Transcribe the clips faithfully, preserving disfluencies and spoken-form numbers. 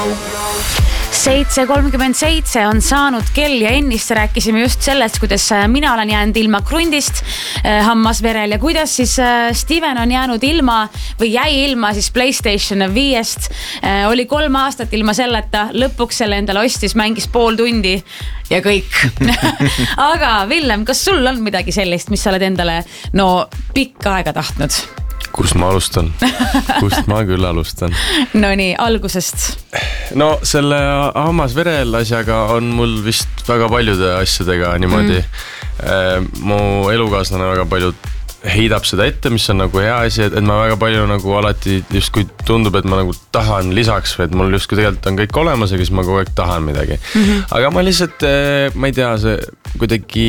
seitse kolmkümmend seitse on saanud kell ja ennist rääkisime just sellest, kuidas mina olen jäänud ilma krundist äh, hammasverel ja kuidas siis äh, Steven on jäänud ilma või jäi ilma siis PlayStation viiest. Äh, oli kolm aastat ilma selleta, lõpuks selle endale ostis, mängis pool tundi ja kõik. Aga Villem, kas sul on midagi sellist, mis sa oled endale no pikka aega tahtnud? Kust ma alustan? Kust ma küll alustan? No nii, algusest. No selle hammasverel asjaga on mul vist väga paljude asjadega niimoodi. Mm. Mu elukaaslane väga palju heidab seda ette, mis on nagu hea asi, et ma väga palju nagu alati just kui tundub, et ma nagu tahan lisaks või et mul just kui tegelikult on kõik olemas ja siis ma kogu aeg tahan midagi. Mm-hmm. Aga ma lihtsalt, ma ei tea, see kuidagi...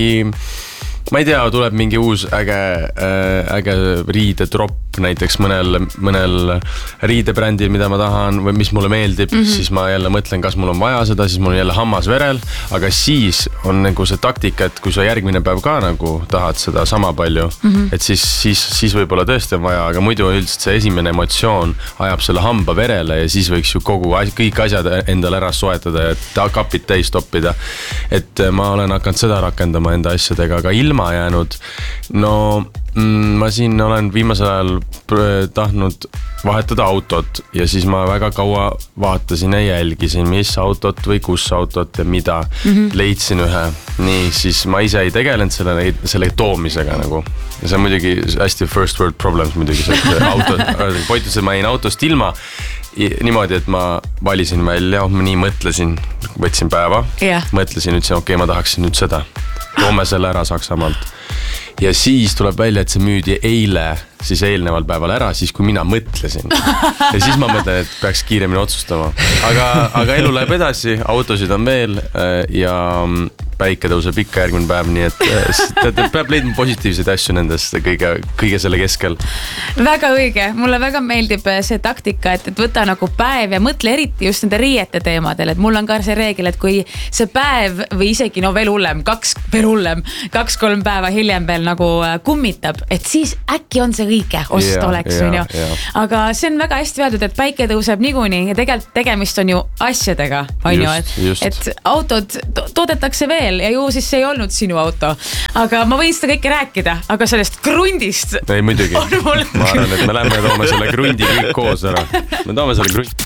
Ma ei tea, tuleb mingi uus äge, äge riidedrop näiteks mõnel, mõnel riidebrändil, mida ma tahan või mis mulle meeldib, mm-hmm. siis ma jälle mõtlen, kas mul on vaja seda, siis mul on jälle hammasverel, aga siis on nagu see taktika, et kui sa järgmine päev ka nagu tahad seda sama palju, mm-hmm. et siis, siis, siis võib-olla tõesti on vaja, aga muidu üldiselt see esimene emotsioon ajab selle hamba verele ja siis võiks ju kogu, kõik asjad endale ära soetada ja kapid täis toppida. Et ma olen hakanud seda rakendama enda asjadega, aga ilma jäänud, no mm, ma siin olen viimasel ajal tahtnud vahetada autot ja siis ma väga kaua vaatasin ja jälgisin, mis autot või kus autot ja mida mm-hmm. leidsin ühe. Nii, siis ma ise ei tegelenud selle, selle toomisega nagu. Ja see on muidugi hästi first world problems muidugi, see auto, poitus, et ma jäin autost ilma niimoodi, et ma valisin välja, ma nii mõtlesin, võtsin päeva, yeah. mõtlesin, ütlesin, okei, okay, ma tahaksin nüüd seda. Toome selle ära Saksamaalt. Ja siis tuleb välja, et see müüdi eile, siis eelneval päeval ära, siis kui mina mõtlesin. Ja siis ma mõtlen, et peaks kiiremini otsustama. Aga, aga elu läheb edasi, autosid on veel ja päike tõuseb ikka järgmine päev, nii et peab leidma positiivseid asju nendest kõige, kõige selle keskel. Väga õige, mulle väga meeldib see taktika, et, et võta nagu päev ja mõtle eriti just nende riiete teemadel, et mul on ka see reegel, et kui see päev või isegi no veel hullem, kaks, veel hullem, kaks-kolm päeva hiljem veel nagu kummitab, et siis äkki on see õige ost yeah, oleks, yeah, ju. Yeah. Aga see on väga hästi öeldud, et päike tõuseb niikuinii ja tegelikult tegemist on ju asjadega, on just, ju, et, et autod to- toodetakse veel ja ju siis see ei olnud sinu auto. Aga ma võin seda kõike rääkida, aga sellest grundist ei, muidugi. On mul... Ma arvan, et me lähme ja toome selle grundi kõik koos ära. Me toome selle grundi.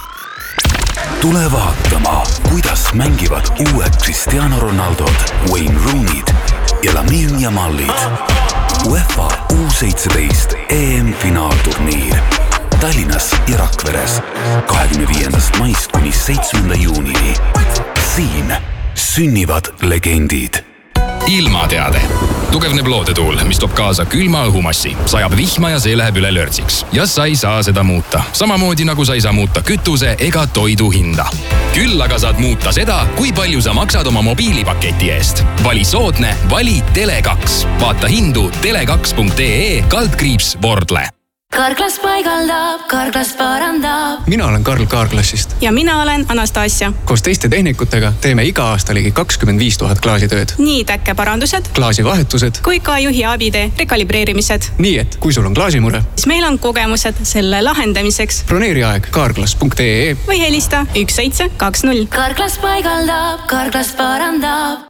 Tule vaatama, kuidas mängivad uued Cristiano Ronaldod, Wayne Rooney'd ja Lamine Yamalid. UEFA U seitseteist E M-finaalturniir Tallinnas ja Rakveres kahekümne viiendast maist kuni seitsmenda juunini. Siin sünnivad legendid. Ilmateade. Tugevneb loodetuul, mis toob kaasa külma õhumassi. Sajab vihma ja see läheb üle lörtsiks. Ja sa ei saa seda muuta. Samamoodi nagu sa ei saa muuta kütuse ega toidu hinda. Küll aga saad muuta seda, kui palju sa maksad oma mobiilipaketi eest. Vali soodne, vali Tele kaks. Vaata hindu tele kaks punkt ee kaldkriips Vordle. Karklas paigaldab, Karklas parandab. Mina olen Karl Kaarklassist. Ja mina olen Anastasia. Koos teiste tehnikutega teeme iga aasta ligi kakskümmend viis tuhat klaasitööd. Nii täkkeparandused, klaasivahetused kui ka juhi abide rekalibreerimised. Nii et kui sul on klaasimure, siis meil on kogemused selle lahendamiseks. Broneeri aeg karklas punkt ee või helista üks seitse kaks null. Karklas paigaldab, Karklas parandab.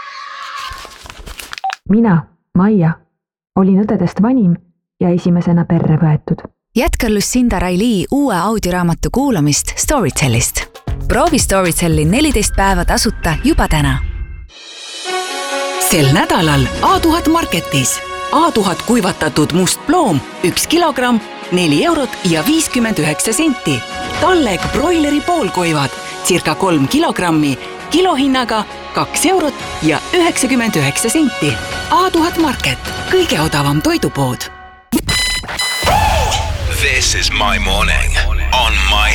Mina, Maia, olin õdedest vanim ja esimesena perre võetud. Jätka Lucinda Raili uue audioraamatu kuulamist Storytellist. Proovi Storytelli neliteist päeva tasuta juba täna. Sel nädalal A tuhat Marketis. A tuhat kuivatatud must ploom, üks kilogramm, neli eurot ja viiskümmend üheksa senti. Talleg broileri poolkuivad, circa kolm kilogrammi, kilohinnaga kaks eurot ja üheksakümmend üheksa senti. A tuhat Market, kõige odavam toidupood. This is my morning on my